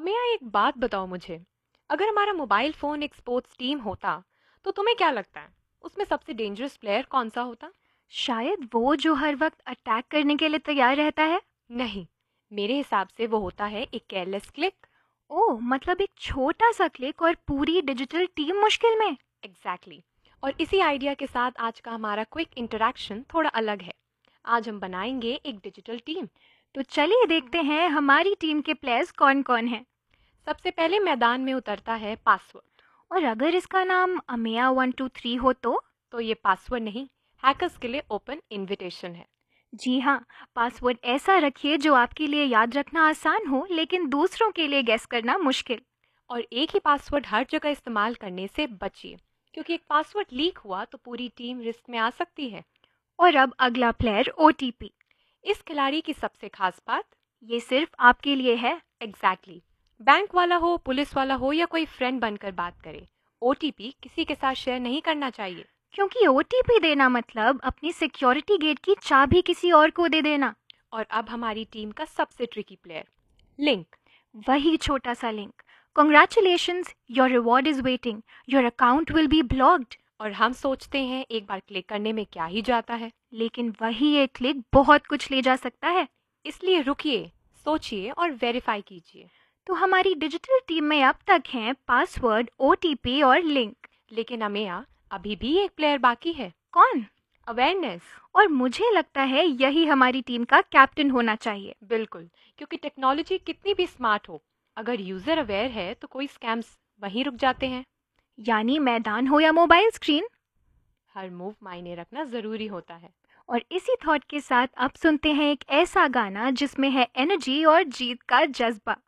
अमिया, एक बात बताओ मुझे। अगर हमारा मोबाइल फोन एक स्पोर्ट्स टीम होता तो तुम्हें क्या लगता है उसमें सबसे डेंजरस प्लेयर कौन सा होता? शायद वो जो हर वक्त अटैक करने के लिए तैयार रहता है। नहीं, मेरे हिसाब से वो होता है एक केयरलेस क्लिक। ओह, मतलब एक छोटा सा क्लिक और पूरी डिजिटल टीम मुश्किल में। एग्जैक्टली और इसी आइडिया के साथ आज का हमारा क्विक इंटरेक्शन थोड़ा अलग है। आज हम बनाएंगे एक डिजिटल टीम। तो चलिए देखते हैं हमारी टीम के प्लेयर्स कौन कौन हैं। सबसे पहले मैदान में उतरता है पासवर्ड। और अगर इसका नाम अमिया 123 हो तो ये पासवर्ड नहीं, हैकर्स के लिए ओपन इनविटेशन है। जी हाँ, पासवर्ड ऐसा रखिए जो आपके लिए याद रखना आसान हो लेकिन दूसरों के लिए गेस करना मुश्किल। और एक ही पासवर्ड हर जगह इस्तेमाल करने से बचिए, क्योंकि एक पासवर्ड लीक हुआ तो पूरी टीम रिस्क में आ सकती है। और अब अगला प्लेयर ओटीपी। इस खिलाड़ी की सबसे खास बात, ये सिर्फ आपके लिए है। एग्जैक्टली बैंक वाला हो, पुलिस वाला हो या कोई फ्रेंड बनकर बात करे, ओटीपी किसी के साथ शेयर नहीं करना चाहिए। क्योंकि ओटीपी देना मतलब अपनी सिक्योरिटी गेट की चाबी किसी और को दे देना। और अब हमारी टीम का सबसे ट्रिकी प्लेयर, लिंक। वही छोटा सा link. Congratulations, your reward is waiting, your account will be blocked. और हम सोचते हैं एक बार क्लिक करने में क्या ही जाता है। लेकिन वही एक क्लिक बहुत कुछ ले जा सकता है। इसलिए रुकिए, सोचिए और वेरीफाई कीजिए। तो हमारी डिजिटल टीम में अब तक हैं पासवर्ड, ओटीपी और लिंक। लेकिन अमेया, अभी भी एक प्लेयर बाकी है। कौन? अवेयरनेस। और मुझे लगता है यही हमारी टीम का कैप्टन होना चाहिए। बिल्कुल, क्योंकि टेक्नोलॉजी कितनी भी स्मार्ट हो, अगर यूजर अवेयर है तो कोई स्कैम्स वहीं रुक जाते हैं। यानी मैदान हो या मोबाइल स्क्रीन, हर मूव मायने रखना जरूरी होता है। और इसी थॉट के साथ अब सुनते हैं एक ऐसा गाना जिसमें है एनर्जी और जीत का जज्बा।